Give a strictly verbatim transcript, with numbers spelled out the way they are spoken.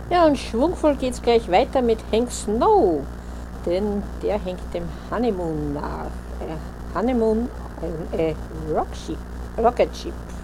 Ja, und schwungvoll geht's gleich weiter mit Hank Snow, denn der hängt dem Honeymoon nach. Äh, Honeymoon, ein äh, Rockship, Rocket Ship.